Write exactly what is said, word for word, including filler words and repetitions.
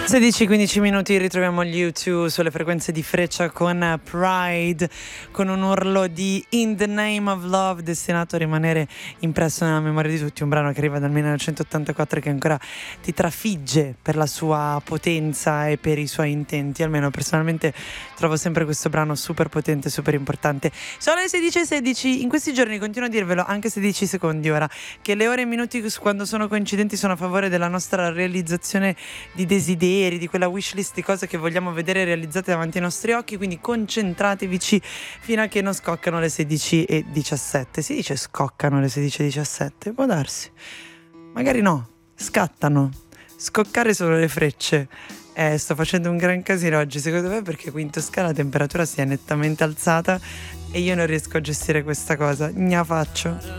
sedici e quindici minuti, ritroviamo gli U due sulle frequenze di Freccia con Pride, con un urlo di In the Name of Love destinato a rimanere impresso nella memoria di tutti, un brano che arriva dal millenovecentottantaquattro e che ancora ti trafigge per la sua potenza e per i suoi intenti. Almeno personalmente trovo sempre questo brano super potente, super importante. Sono le sedici e sedici, in questi giorni continuo a dirvelo, anche sedici secondi ora, che le ore e i minuti quando sono coincidenti sono a favore della nostra realizzazione di desideri, di quella wishlist di cose che vogliamo vedere realizzate davanti ai nostri occhi, quindi concentratevici fino a che non scoccano le sedici e diciassette. Si dice scoccano le sedici e diciassette? Può darsi, magari no, scattano. Scoccare solo le frecce. Eh, sto facendo un gran casino oggi, secondo me, perché qui in Toscana la temperatura si è nettamente alzata e io non riesco a gestire questa cosa. Gna faccio.